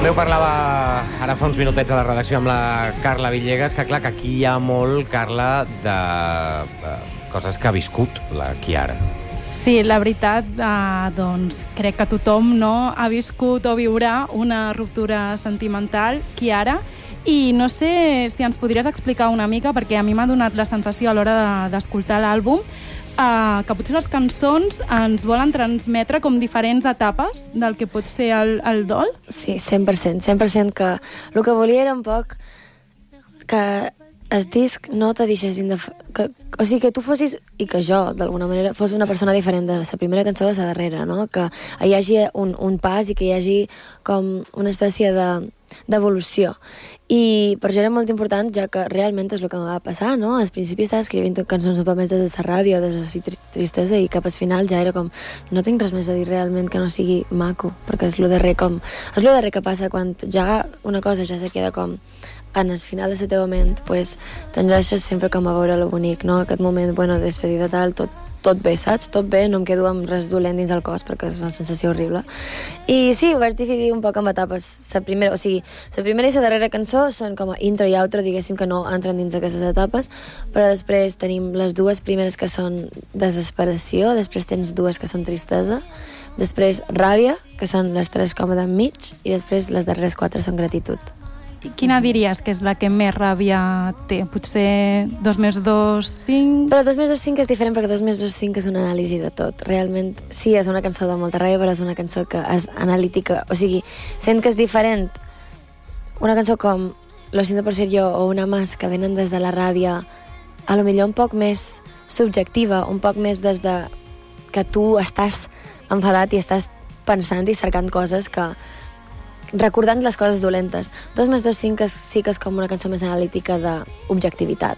També ho parlava ara fa uns minutets a la redacció amb la Carla Villegas, que clar, que aquí hi ha molt, Carla, de coses que ha viscut la Chiara. Sí, la veritat, doncs crec que tothom ha viscut o viurà una ruptura sentimental, Chiara, i no sé si ens podries explicar una mica, perquè a mi m'ha donat la sensació a l'hora d'escoltar l'àlbum que potser les cançons ens volen transmetre com diferents etapes del que pot ser el dol. Sí, 100%. 100% que el que volia era un poc que el disc no te deixessin o sigui, que tu fossis, i que jo, d'alguna manera, fos una persona diferent de la primera cançó a la darrera, no? Que hi hagi un pas i que hi hagi com una espècie d'evolució. I per això era molt important, ja que realment és el que em va passar, no? Al principi estava escrivint cançons un poc més des de la ràbia o des de la tristesa, i cap al final ja era com, no tinc res més a dir realment que no sigui maco, perquè és el darrer que passa quan ja una cosa ja se queda com en el final de la teva ment, pues, te'n deixes sempre com a veure lo bonic, no? Aquest moment, bueno, despedida tal, tot bé, saps? Tot bé, no em quedo amb res dolent dins del cos, perquè és una sensació horrible. I sí, ho vaig dividir un poc en etapes. La primera i la darrera cançó són com a intro i outro, diguéssim, que no entren dins d'aquestes etapes, però després tenim les dues primeres que són desesperació, després tens dues que són tristesa, després ràbia, que són les tres com d'enmig, i després les darreres quatre són gratitud. I quina diries que és la que més ràbia té? Potser 2 més 2, 5? Però 2 més 2, 5 és diferent, perquè 2 més 2, 5 és una anàlisi de tot. Realment, sí, és una cançó de molta ràbia, però és una cançó que és analítica. O sigui, sent que és diferent una cançó com Lo siento por ser yo o Una más, que venen des de la ràbia, a lo millor un poc més subjectiva, un poc més des de que tu estàs enfadat i estàs pensant i cercant coses que recordant les coses dolentes. 2 més 2, 5 sí que és com una cançó més analítica d'objectivitat,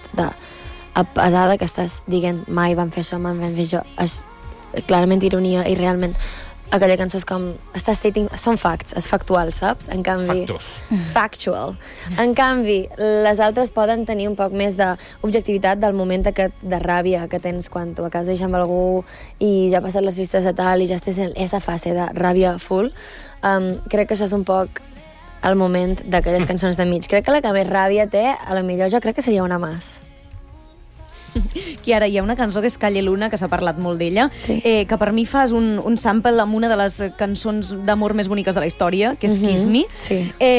a pesar que estàs dient mai van fer això, mai van fer això, és clarament ironia, i realment aquella cançó és com són facts, és factual, saps? En canvi, factual. En canvi, les altres poden tenir un poc més d'objectivitat del moment aquest de ràbia que tens quan tu acabes de deixar amb algú i ja ha passat la tristesa tal i ja estàs en aquesta fase de ràbia full. Crec que això és un poc el moment d'aquelles cançons de mig. Crec que la que més ràbia té, a lo millor jo crec que seria Una más. Chiara, hi ha una cançó que és Calle Luna, que s'ha parlat molt d'ella, sí. Que per mi fas un sample amb una de les cançons d'amor més boniques de la història, que és Kiss Me, sí.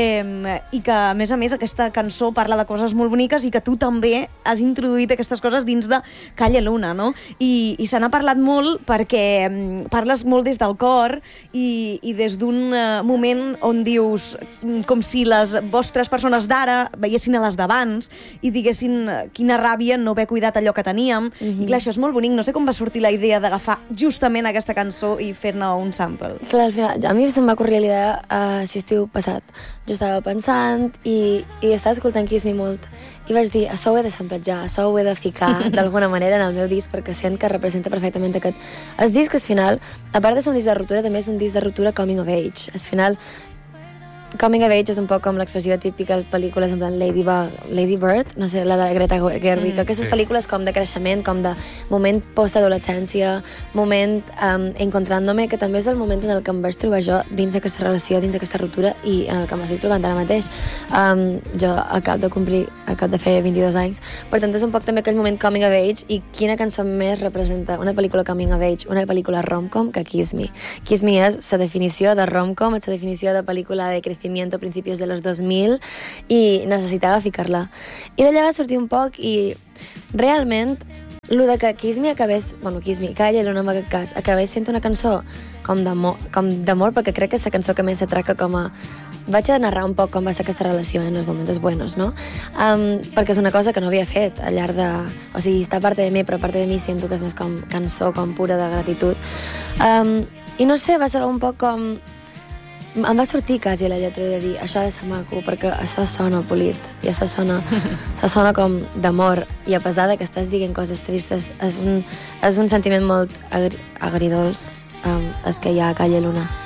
I que, a més, aquesta cançó parla de coses molt boniques i que tu també has introduït aquestes coses dins de Calle Luna, no? I se n'ha parlat molt perquè parles molt des del cor i des d'un moment on dius com si les vostres persones d'ara veiessin a les d'abans i diguessin quina ràbia no haver cuidat allò que teníem, i clar, això és molt bonic. No sé com va sortir la idea d'agafar justament aquesta cançó i fer-ne un sample. Clar, al final, a mi se'm va ocorrir l'idea l'estiu passat. Jo estava pensant i estava escoltant Kiss Me molt, i vaig dir, això ho he de samplejar, això ho he de ficar d'alguna manera en el meu disc, perquè sent que representa perfectament aquest... El disc, al final, a part de ser un disc de ruptura, també és un disc de ruptura coming of age. Al final, coming of age és un poc com l'expressió típica de pel·lícules en plan Lady Bird, no sé, la de Greta Gerwig, aquestes pel·lícules com de creixement, com de moment postadolescència, moment encontrándome, que també és el moment en el que em vaig trobar jo dins d'aquesta relació, dins d'aquesta ruptura, i en el que m'estic trobant ara mateix. Jo acabo de fer 22 anys, per tant és un poc també aquell moment coming of age, i quina cançó més representa una pel·lícula coming of age, una pel·lícula rom-com, que Kiss Me. Kiss Me és la definició de rom-com, és la definició de pel·lícula de crecimiento a principios de los 2000, i necessitava ficar-la. I d'allà va sortir un poc, i realment el de que Kiss Me acabés, Calle Luna en aquest cas, acabés sent una cançó com d'amor, perquè crec que és la cançó que més s'atraca com a... Vaig a narrar un poc com va ser aquesta relació en els moments buenos, no? Perquè és una cosa que no havia fet al llarg de... O sigui, està a part de mi, però a part de mi sento que és més com cançó, com pura de gratitud. I no sé, va ser un poc com... Em va sortir quasi la lletra de dir això ha de ser maco, perquè això sona polit i això sona com d'amor, i a pesar de que estàs dient coses tristes, és un sentiment molt agridolç, és que hi ha Calle Luna.